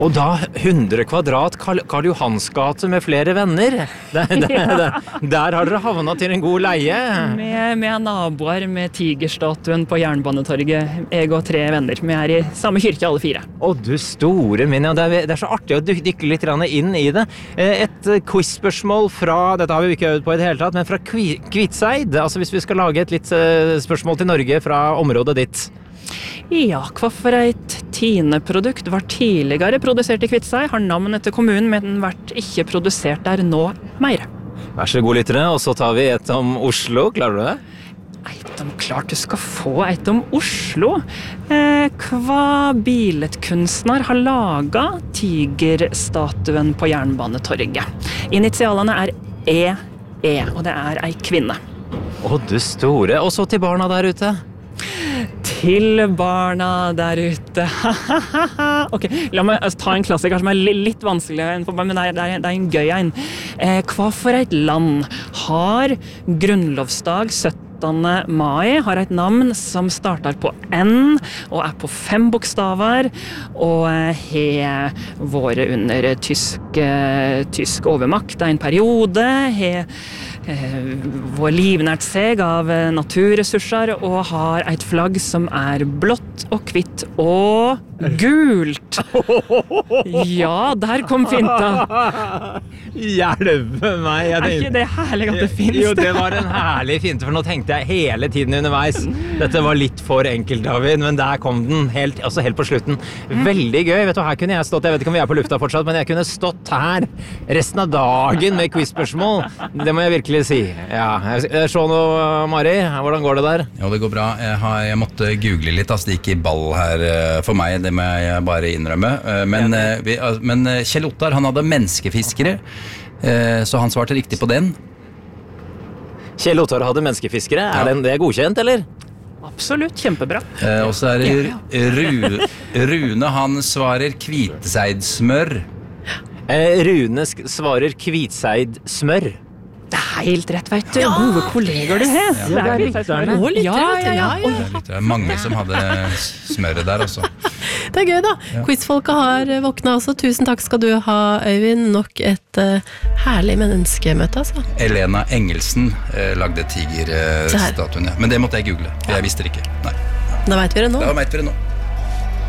Og da 100 kvadrat Karl Johans gate med flere venner. Der har dere havnet til en god leie. Med naboer med tigerstatuen på Jernbanetorget. Jeg og 3 venner. Vi I samme kyrke alle 4. Å, du store min, ja, det er så artig å dykke litt inn I det. Et quiz-spørsmål fra, dette har vi ikke øvd på I det hele tatt, men fra Kviteseid. Altså hvis vi skal lage et litt spørsmål til Norge fra området ditt. Ja, hva for et Tine-produkt var tidligere produsert I Kviteseid, har navn etter kommunen, men vært ikke produsert der nå mer. Vær så god, lyttere, og så tar vi et om Oslo, klarer du det? Eit om klart du skal få eit om Oslo. Hva billedkunstner har laget tigerstatuen på Jernbanetorget? Initialene EE, og det ei kvinne. Å, du store, og så til barna der ute. Til barna der ute. Ok, la meg ta en klassiker som litt vanskeligere, men det er en gøy en. Hva for et land har grunnlovsdag 17. mai, har et navn som starter på N, og på 5 bokstaver, og har vært under tysk overmakt en periode, har vært livnært seg av naturressurser, og har et flagg som blått og hvitt og gult. Ja, der kom finta. Hjelpe meg. Ikke det herlig at det finnes? Jo, det var en herlig finte, for nå tenkte jeg hele tiden underveis. Dette var litt for enkelt, David, men der kom den, helt på slutten. Veldig gøy, vet du, her kunne jeg stått, jeg vet ikke om vi på lufta fortsatt, men jeg kunne stått her resten av dagen med quiz-spørsmål. Det må jeg virkelig si. Ja, jeg så nå, Mari, hvordan går det der? Jo, det går bra. Jeg måtte google litt, altså det gikk I ball her for meg, det må jeg bare innrømme. Men Kjell Ottar, han hadde menneskefiskere, så han svarte riktig på den. Kjell Ottar hadde menneskefiskere, det godkjent, eller? Absolutt, kjempebra. Og så det Rune, han svarer Kviteseid-smør. Rune svarer Kviteseid-smør. Det helt rett, vet du. Gode kolleger du har. Ja, det lytterne. Det mange som hadde smøret der også. Det gøy da. Quizfolka har våknet også. Tusen takk skal du ha, Øyvind. Nok et herlig menneskemøte, altså. Elena Engelsen lagde tigerstatuen, ja. Men det måtte jeg google, for jeg visste det ikke. Nei. Da vet vi det nå. Da vet vi det nå.